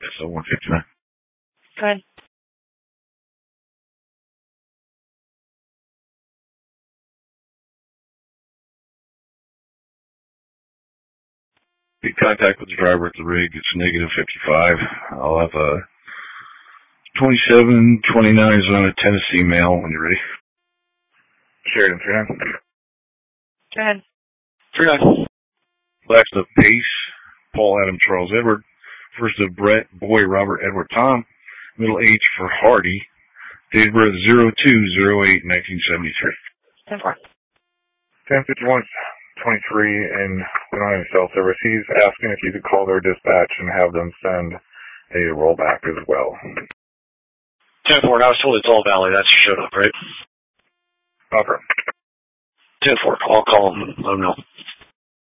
SO 159. Go ahead. Make contact with the driver at the rig. It's negative 55. I'll have a 2729 is on a Tennessee mail when you're ready. Sheridan 39. Go ahead. 39. Last of Pace, Paul Adam Charles Edward. First of Brett, Boy Robert Edward Tom. Middle H for Hardy. Date of birth 02/08/1973. 10-4. 1051 23 in the United Cell Service. He's asking if you could call their dispatch and have them send a rollback as well. 10-4, I was told it's all Valley. That showed up, right? Okay. 10-4, I'll call them. Let them know.